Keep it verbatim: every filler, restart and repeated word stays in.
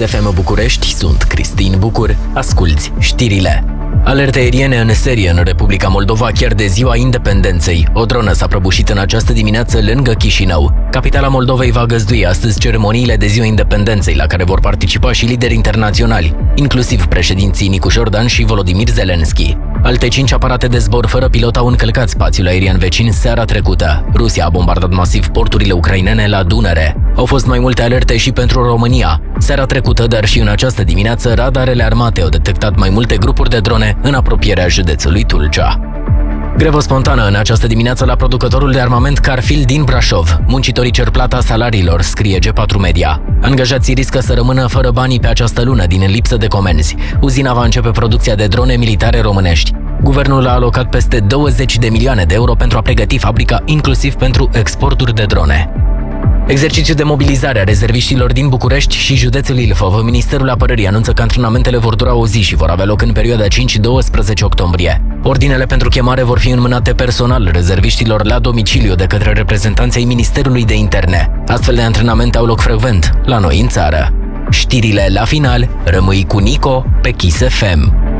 F M București, sunt Cristin Bucur, asculți știrile. Alerte aeriene în serie în Republica Moldova chiar de ziua independenței. O dronă s-a prăbușit în această dimineață lângă Chișinău. Capitala Moldovei va găzdui astăzi ceremoniile de ziua independenței, la care vor participa și lideri internaționali, inclusiv președinții Nicu Jordan și Volodymyr Zelensky. Alte cinci aparate de zbor fără pilot au încălcat spațiul aerian vecin seara trecută. Rusia a bombardat masiv porturile ucrainene la Dunăre. Au fost mai multe alerte și pentru România. Seara trecută, dar și în această dimineață, radarele armate au detectat mai multe grupuri de drone în apropierea județului Tulcea. Grevă spontană în această dimineață la producătorul de armament Carfield din Brașov. Muncitorii cer plata salariilor, scrie G patru Media. Angajații riscă să rămână fără banii pe această lună din lipsă de comenzi. Uzina va începe producția de drone militare românești. Guvernul a alocat peste douăzeci de milioane de euro pentru a pregăti fabrica, inclusiv pentru exporturi de drone. Exercițiu de mobilizare a rezerviștilor din București și județul Ilfov. Ministerul Apărării anunță că antrenamentele vor dura o zi și vor avea loc în perioada cinci doisprezece octombrie. Ordinele pentru chemare vor fi înmânate personal rezerviștilor la domiciliu de către reprezentanții Ministerului de Interne. Astfel de antrenamente au loc frecvent la noi în țară. Știrile la final, rămâi cu Nico pe Kiss F M.